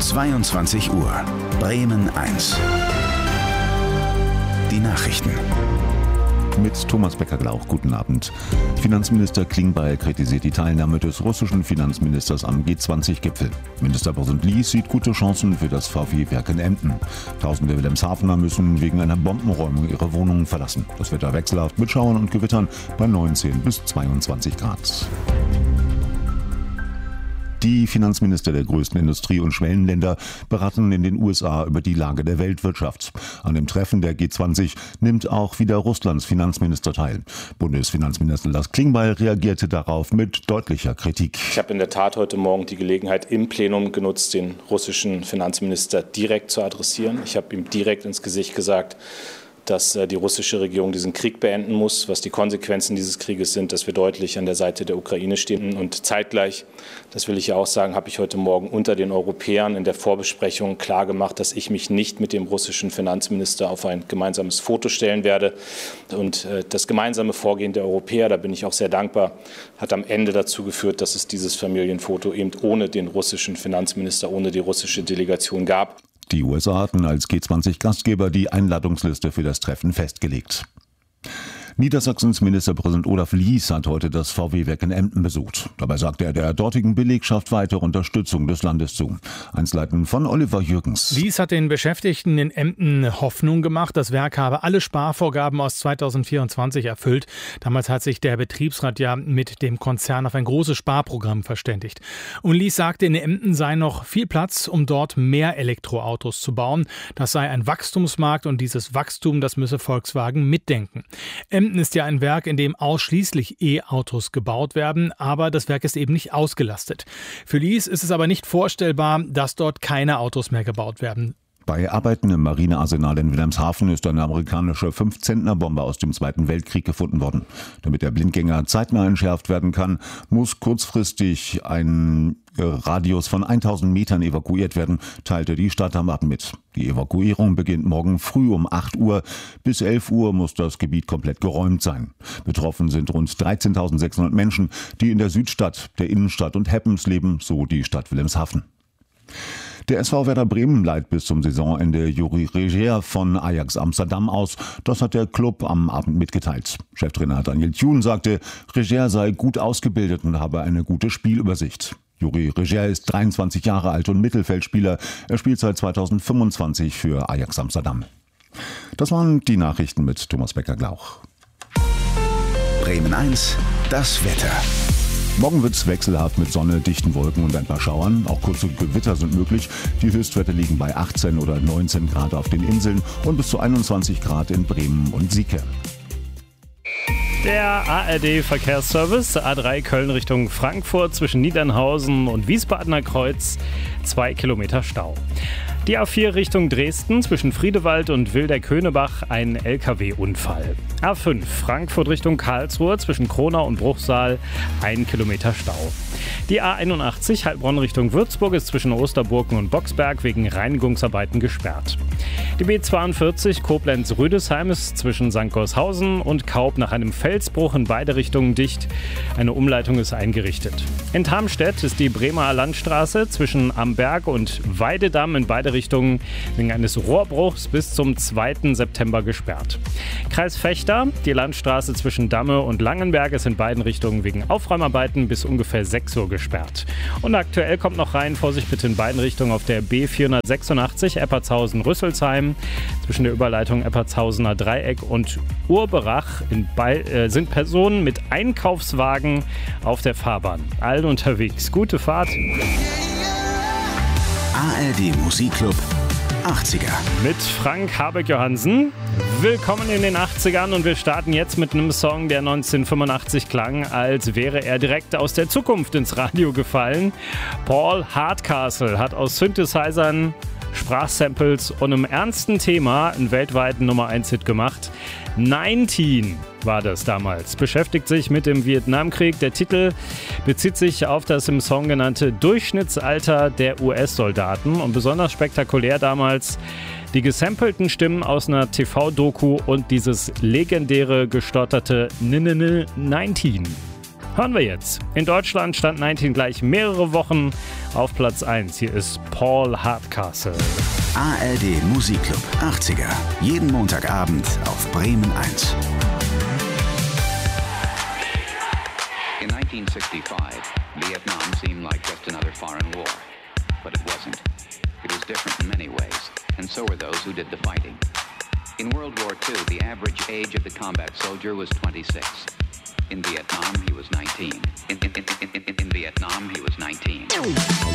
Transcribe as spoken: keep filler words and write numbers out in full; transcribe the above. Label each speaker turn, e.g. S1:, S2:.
S1: zweiundzwanzig Uhr. Bremen eins. Die Nachrichten.
S2: Mit Thomas Becker-Glauch, guten Abend. Finanzminister Klingbeil kritisiert die Teilnahme des russischen Finanzministers am G zwanzig Gipfel. Ministerpräsident Lies sieht gute Chancen für das V W-Werk in Emden. Tausende Wilhelmshavener müssen wegen einer Bombenräumung ihre Wohnungen verlassen. Das Wetter wechselhaft mit Schauern und Gewittern bei neunzehn bis zweiundzwanzig Grad. Die Finanzminister der größten Industrie- und Schwellenländer beraten in den U S A über die Lage der Weltwirtschaft. An dem Treffen der G zwanzig nimmt auch wieder Russlands Finanzminister teil. Bundesfinanzminister Lars Klingbeil reagierte darauf mit deutlicher Kritik.
S3: Ich habe in der Tat heute Morgen die Gelegenheit im Plenum genutzt, den russischen Finanzminister direkt zu adressieren. Ich habe ihm direkt ins Gesicht gesagt, dass die russische Regierung diesen Krieg beenden muss, was die Konsequenzen dieses Krieges sind, dass wir deutlich an der Seite der Ukraine stehen. Und zeitgleich, das will ich ja auch sagen, habe ich heute Morgen unter den Europäern in der Vorbesprechung klargemacht, dass ich mich nicht mit dem russischen Finanzminister auf ein gemeinsames Foto stellen werde. Und das gemeinsame Vorgehen der Europäer, da bin ich auch sehr dankbar, hat am Ende dazu geführt, dass es dieses Familienfoto eben ohne den russischen Finanzminister, ohne die russische Delegation gab.
S2: Die U S A hatten als G zwanzig Gastgeber die Einladungsliste für das Treffen festgelegt. Niedersachsens Ministerpräsident Olaf Lies hat heute das V W-Werk in Emden besucht. Dabei sagte er der dortigen Belegschaft weitere Unterstützung des Landes zu. Einzelheiten von Oliver Jürgens.
S4: Lies hat den Beschäftigten in Emden Hoffnung gemacht. Das Werk habe alle Sparvorgaben aus zweitausendvierundzwanzig erfüllt. Damals hat sich der Betriebsrat ja mit dem Konzern auf ein großes Sparprogramm verständigt. Und Lies sagte, in Emden sei noch viel Platz, um dort mehr Elektroautos zu bauen. Das sei ein Wachstumsmarkt und dieses Wachstum, das müsse Volkswagen mitdenken. Emden ist ja ein Werk, in dem ausschließlich E-Autos gebaut werden, aber das Werk ist eben nicht ausgelastet. Für Lies ist es aber nicht vorstellbar, dass dort keine Autos mehr gebaut werden.
S2: Bei Arbeiten im Marinearsenal in Wilhelmshaven ist eine amerikanische fünf-Zentner-Bombe aus dem Zweiten Weltkrieg gefunden worden. Damit der Blindgänger zeitnah entschärft werden kann, muss kurzfristig ein Radius von tausend Metern evakuiert werden, teilte die Stadt am Abend mit. Die Evakuierung beginnt morgen früh um acht Uhr. Bis elf Uhr muss das Gebiet komplett geräumt sein. Betroffen sind rund dreizehntausendsechshundert Menschen, die in der Südstadt, der Innenstadt und Heppens leben, so die Stadt Wilhelmshaven. Der S V Werder Bremen leiht bis zum Saisonende Juri Regier von Ajax Amsterdam aus. Das hat der Club am Abend mitgeteilt. Cheftrainer Daniel Thune sagte, Regier sei gut ausgebildet und habe eine gute Spielübersicht. Juri Regier ist dreiundzwanzig Jahre alt und Mittelfeldspieler. Er spielt seit zweitausendfünfundzwanzig für Ajax Amsterdam. Das waren die Nachrichten mit Thomas Becker-Glauch.
S1: Bremen eins, das Wetter.
S2: Morgen wird es wechselhaft mit Sonne, dichten Wolken und ein paar Schauern. Auch kurze Gewitter sind möglich. Die Höchstwerte liegen bei achtzehn oder neunzehn Grad auf den Inseln und bis zu einundzwanzig Grad in Bremen und Sieke.
S5: Der A R D-Verkehrsservice A drei Köln Richtung Frankfurt zwischen Niedernhausen und Wiesbadener Kreuz, zwei Kilometer Stau. Die A vier Richtung Dresden zwischen Friedewald und Wildeck-Höhnebach, ein L K W-Unfall. A fünf Frankfurt Richtung Karlsruhe zwischen Kronau und Bruchsal, ein Kilometer Stau. Die A einundachtzig Heilbronn Richtung Würzburg ist zwischen Osterburken und Boxberg wegen Reinigungsarbeiten gesperrt. Die B zweiundvierzig Koblenz-Rüdesheim ist zwischen Sankt Gorshausen und Kaub nach einem Felsbruch in beide Richtungen dicht. Eine Umleitung ist eingerichtet. In Tarmstedt ist die Bremer Landstraße zwischen Amberg und Weidedamm in beide Richtungen wegen eines Rohrbruchs bis zum zweiten September gesperrt. Kreis Vechta, die Landstraße zwischen Damme und Langenberg ist in beiden Richtungen wegen Aufräumarbeiten bis ungefähr sechs Uhr gesperrt. Und aktuell kommt noch rein, Vorsicht bitte in beiden Richtungen auf der B vierhundertsechsundachtzig Eppertshausen-Rüsselsheim. Zwischen der Überleitung Eppertshausener Dreieck und Urberach in Be- äh, sind Personen mit Einkaufswagen auf der Fahrbahn. Allen unterwegs. Gute Fahrt.
S1: A R D Musikclub achtziger.
S5: Mit Frank Habeck-Johansen. Willkommen in den achtzigern und wir starten jetzt mit einem Song, der neunzehnhundertfünfundachtzig klang, als wäre er direkt aus der Zukunft ins Radio gefallen. Paul Hardcastle hat aus Synthesizern, Sprachsamples und einem ernsten Thema einen weltweiten Nummer eins Hit gemacht. neunzehn war das damals. Beschäftigt sich mit dem Vietnamkrieg. Der Titel bezieht sich auf das im Song genannte Durchschnittsalter der U S-Soldaten und besonders spektakulär damals die gesampelten Stimmen aus einer T V-Doku und dieses legendäre gestotterte N N N neunzehn. Hören wir jetzt. In Deutschland stand neunzehn gleich mehrere Wochen auf Platz eins. Hier ist Paul Hardcastle.
S1: A R D Musikclub achtziger. Jeden Montagabend auf Bremen eins.
S6: In nineteen sixty-five, Vietnam seemed like just another foreign war. But it wasn't. It was different in many ways, and so were those who did the fighting. In World War Two, the average age of the combat soldier was twenty-six. In Vietnam, he was nineteen. In, in, in, in, in, in Vietnam, he was nineteen.